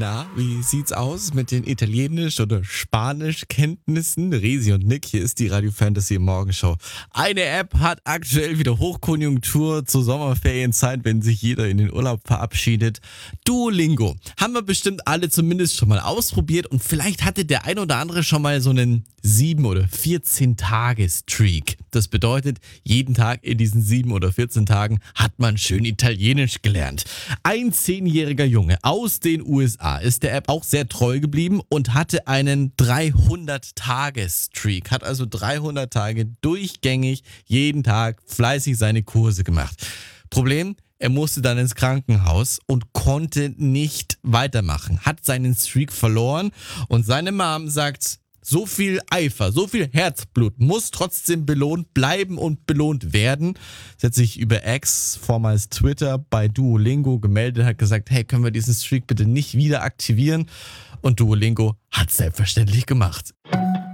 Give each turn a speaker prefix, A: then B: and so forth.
A: Na, wie sieht's aus mit den Italienisch- oder Spanischkenntnissen? Resi und Nick, hier ist die Radio Fantasy Morgenshow. Eine App hat aktuell wieder Hochkonjunktur zur Sommerferienzeit, wenn sich jeder in den Urlaub verabschiedet. Duolingo. Haben wir bestimmt alle zumindest schon mal ausprobiert und vielleicht hatte der ein oder andere schon mal so einen 7- oder 14-Tage-Streak. Das bedeutet, jeden Tag in diesen 7 oder 14 Tagen hat man schön Italienisch gelernt. Ein 10-jähriger Junge aus den USA ist der App auch sehr treu geblieben und hatte einen 300-Tage-Streak. Hat also 300 Tage durchgängig jeden Tag fleißig seine Kurse gemacht. Problem? Er musste dann ins Krankenhaus und konnte nicht weitermachen. Hat seinen Streak verloren und seine Mom sagt, so viel Eifer, so viel Herzblut muss trotzdem belohnt bleiben und belohnt werden. Sie hat sich über X, vormals Twitter, bei Duolingo gemeldet, hat gesagt, hey, können wir diesen Streak bitte nicht wieder aktivieren? Und Duolingo hat es selbstverständlich gemacht.